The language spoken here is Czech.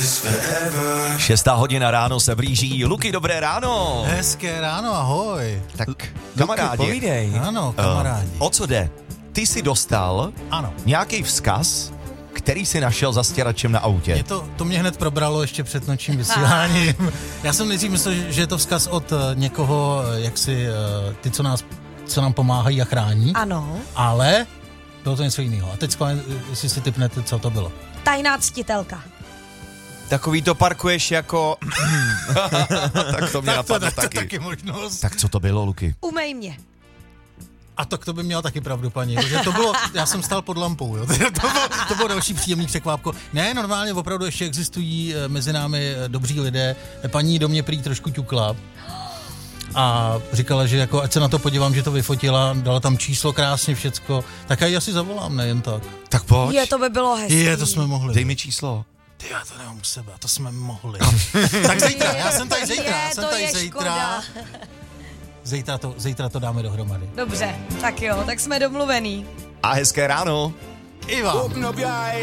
6:00 ráno se blíží. Luky, dobré ráno. Hezké ráno, ahoj. Tak kamarádi. Povídej. Ano, kamarádi. O co jde? Ty jsi dostal nějaký vzkaz, který jsi našel za stěračem na autě. To mě hned probralo ještě před nočním vysíláním. Já jsem nejdřív myslel, že je to vzkaz od někoho, ty, co nám pomáhají a chrání. Ano. Ale bylo to něco jiného. A teď jestli si tipnete, co to bylo. Tajná ctitelka. Takový to parkuješ jako... Tak to mě napadlo taky. taky možnost. Tak co to bylo, Luky? Umej mě. A tak to by měla taky pravdu, paní. Protože to bylo, já jsem stál pod lampou, jo. To bylo další příjemný překvápko. Ne, normálně opravdu ještě existují mezi námi dobří lidé. Paní do mě prý trošku ťukla a říkala, že jako, ať se na to podívám, že to vyfotila, dala tam číslo krásně všecko, tak já ji asi zavolám, nejen tak. Tak pojď. To by bylo hezký. To jsme mohli. Dej mi číslo. Já to nemám u sebe, to jsme mohli. Tak zítra, já jsem tady zítra. Zítra to dáme dohromady. Dobře, tak jo, tak jsme domluvený. A hezké ráno. I vám.